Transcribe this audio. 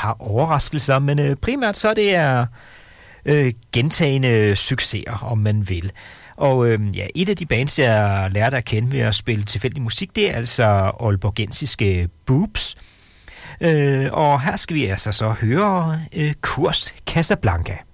par overraskelser, men primært så det er gentagende succeser, om man vil. Og et af de bands, jeg lærte at kende ved at spille tilfældig musik, det er altså aalborgensiske Boobs. Og her skal vi altså så høre Kurs Casablanca.